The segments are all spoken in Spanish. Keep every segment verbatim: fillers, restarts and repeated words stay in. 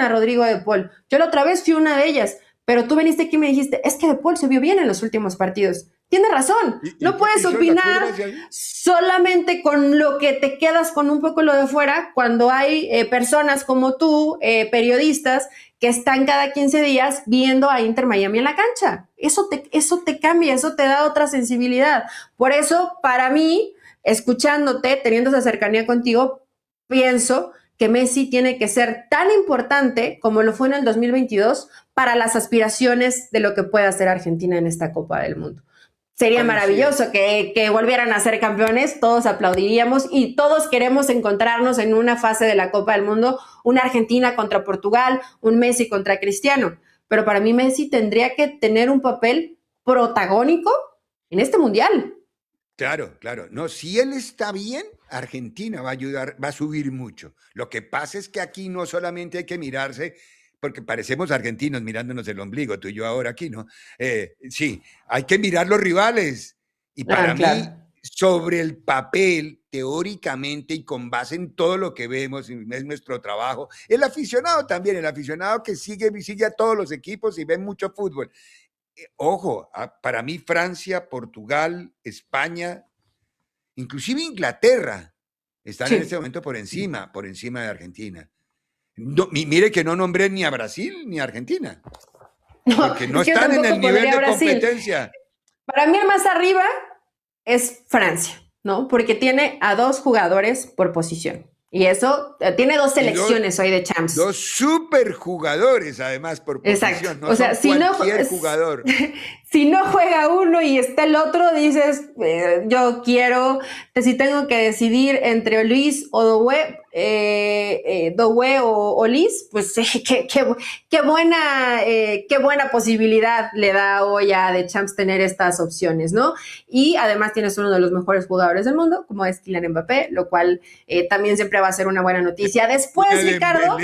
a Rodrigo de Paul. Yo la otra vez fui una de ellas, pero tú viniste aquí y me dijiste, es que de Paul se vio bien en los últimos partidos. Tienes razón, ¿Y, no y, puedes opinar solamente con lo que te quedas con un poco lo de fuera cuando hay eh, personas como tú, eh, periodistas, que están cada quince días viendo a Inter Miami en la cancha. Eso te, eso te cambia, eso te da otra sensibilidad. Por eso, para mí, escuchándote, teniendo esa cercanía contigo, pienso que Messi tiene que ser tan importante como lo fue en el dos mil veintidós para las aspiraciones de lo que pueda hacer Argentina en esta Copa del Mundo. Sería maravilloso que, que volvieran a ser campeones, todos aplaudiríamos y todos queremos encontrarnos en una fase de la Copa del Mundo, una Argentina contra Portugal, un Messi contra Cristiano. Pero para mí Messi tendría que tener un papel protagónico en este Mundial. Claro, claro. No, si él está bien, Argentina va a ayudar, va a subir mucho. Lo que pasa es que aquí no solamente hay que mirarse, porque parecemos argentinos mirándonos el ombligo, tú y yo ahora aquí, ¿no? Eh, sí, hay que mirar los rivales. Y para ah, claro. mí, sobre el papel, teóricamente y con base en todo lo que vemos, es nuestro trabajo, el aficionado también, el aficionado que sigue, sigue a todos los equipos y ve mucho fútbol. Eh, ojo, para mí Francia, Portugal, España, inclusive Inglaterra, están sí. en este momento por encima, por encima de Argentina. No, mire que no nombré ni a Brasil ni a Argentina. No, porque no es están en el nivel de Brasil. Competencia. Para mí el más arriba es Francia, ¿no? Porque tiene a dos jugadores por posición. Y eso, tiene dos selecciones dos, hoy de Champs. Dos super jugadores, además, por posición. Exacto. No o sea, si cualquier no, jugador. Si no juega uno y está el otro, dices, eh, yo quiero, si tengo que decidir entre Luis o Doué, eh, eh, Doué o, o Liz, pues eh, qué, qué, qué, buena, eh, qué buena posibilidad le da hoy a The Champs tener estas opciones, ¿no? Y además tienes uno de los mejores jugadores del mundo, como es Kylian Mbappé, lo cual eh, también siempre va a ser una buena noticia. Después, Ricardo,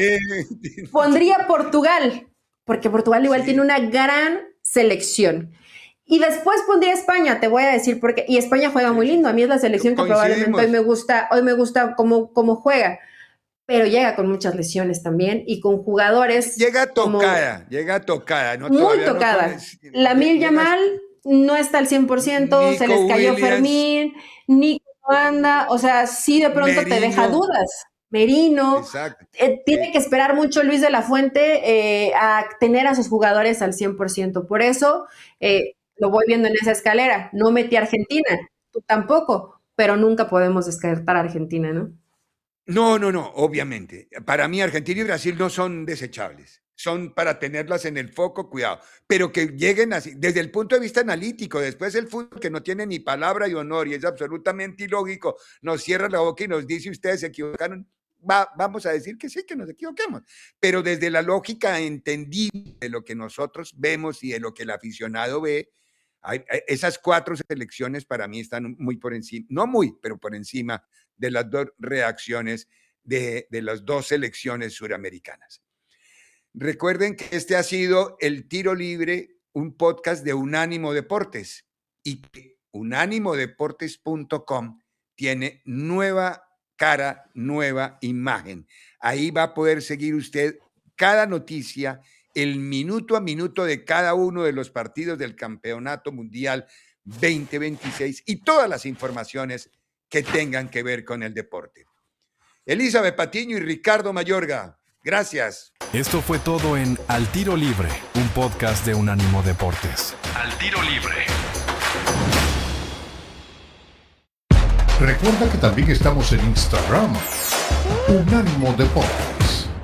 pondría Portugal, porque Portugal igual sí. tiene una gran selección. Y después pondría España, te voy a decir por qué. Y España juega muy lindo. A mí es la selección que probablemente hoy me gusta, hoy me gusta cómo, cómo juega. Pero llega con muchas lesiones también y con jugadores. Llega tocada, como, llega tocada. No, muy tocada. No, Lamine Yamal no está al cien por ciento, Nico se les cayó Williams, Fermín, Nico anda, o sea, sí de pronto Merino. Te deja dudas. Merino, eh, tiene que esperar mucho Luis de la Fuente eh, a tener a sus jugadores al cien por ciento. Por eso eh, lo voy viendo en esa escalera. No metí a Argentina, tú tampoco, pero nunca podemos descartar a Argentina, ¿no? No, no, no, obviamente. Para mí Argentina y Brasil no son desechables. Son para tenerlas en el foco, cuidado. Pero que lleguen así, desde el punto de vista analítico, después el fútbol que no tiene ni palabra y honor y es absolutamente ilógico, nos cierra la boca y nos dice ustedes se equivocaron. Va, vamos a decir que sí, que nos equivoquemos. Pero desde la lógica entendible de lo que nosotros vemos y de lo que el aficionado ve, hay, esas cuatro selecciones para mí están muy por encima, no muy, pero por encima de las dos reacciones de, de las dos selecciones suramericanas. Recuerden que este ha sido El Tiro Libre, un podcast de Unánimo Deportes y que unánimo deportes punto com tiene nueva cara, nueva imagen. Ahí va a poder seguir usted cada noticia, el minuto a minuto de cada uno de los partidos del Campeonato Mundial veinte veintiséis y todas las informaciones que tengan que ver con el deporte. Elizabeth Patiño y Ricardo Mayorga, gracias. Esto fue todo en Al Tiro Libre, un podcast de Unánimo Deportes. Al Tiro Libre. Recuerda que también estamos en Instagram, Unánimo Deportes.